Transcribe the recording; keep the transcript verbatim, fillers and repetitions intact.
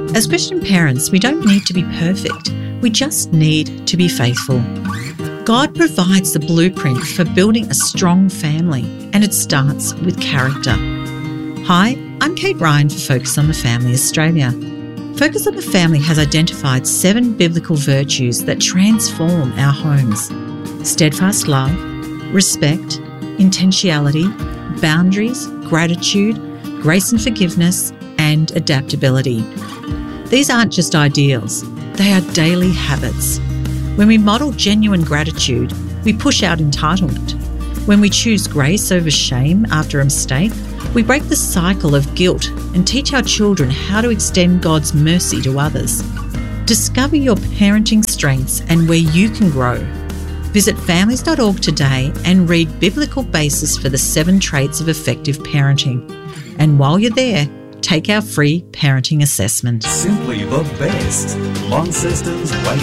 As Christian parents, we don't need to be perfect. We just need to be faithful. God provides the blueprint for building a strong family, and it starts with character. Hi, I'm Kate Ryan for Focus on the Family Australia. Focus on the Family has identified seven biblical virtues that transform our homes: steadfast love, respect, intentionality, boundaries, gratitude, grace and forgiveness, and adaptability. These aren't just ideals, they are daily habits. When we model genuine gratitude, we push out entitlement. When we choose grace over shame after a mistake, we break the cycle of guilt and teach our children how to extend God's mercy to others. Discover your parenting strengths and where you can grow. Visit families dot org today and read Biblical Basis for the Seven Traits of Effective Parenting. And while you're there, take our free parenting assessment. Simply the best. Launceston's